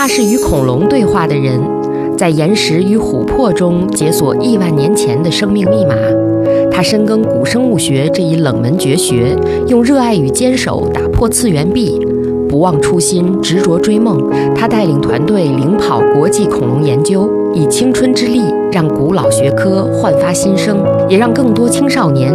他是与恐龙对话的人，在岩石与琥珀中解锁亿万年前的生命密码。他深耕古生物学这一冷门绝学，用热爱与坚守打破次元壁。不忘初心，执着追梦，他带领团队领跑国际恐龙研究，以青春之力让古老学科焕发新生，也让更多青少年